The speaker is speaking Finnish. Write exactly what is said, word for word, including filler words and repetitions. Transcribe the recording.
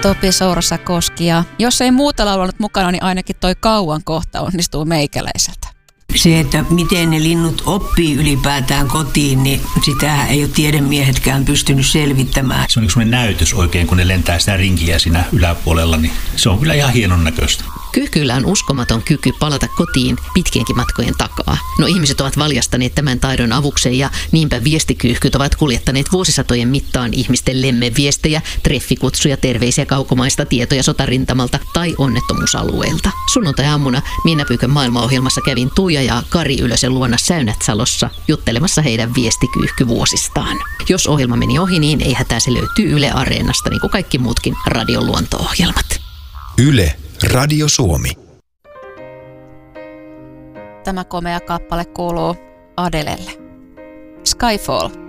Topi Sourasakoski, ja jos ei muuta laulanut mukana, niin ainakin toi kauan kohta onnistuu meikäläiseltä. Se, että miten ne linnut oppii ylipäätään kotiin, niin sitä ei ole tiedemiehetkään pystynyt selvittämään. Se on semmoinen näytös oikein, kun ne lentää sitä rinkiä siinä yläpuolella, niin se on kyllä ihan hienon näköistä. Kyyhkyillä on uskomaton kyky palata kotiin pitkienkin matkojen takaa. No ihmiset ovat valjastaneet tämän taidon avukseen ja niinpä viestikyyhkyt ovat kuljettaneet vuosisatojen mittaan ihmisten lemmenviestejä, treffikutsuja, terveisiä kaukomaista, tietoja sotarintamalta tai onnettomuusalueelta. Sunnuntai-aamuna Minäpyykön maailmaohjelmassa kävin Tuija ja Kari Ylösen luona Säynätsalossa juttelemassa heidän viestikyyhkyvuosistaan. Jos ohjelma meni ohi, niin ei hätää, se löytyy Yle Areenasta, niin kuin kaikki muutkin radion luonto-ohjelmat. Yle Radio Suomi. Tämä komea kappale kuuluu Adelelle. Skyfall.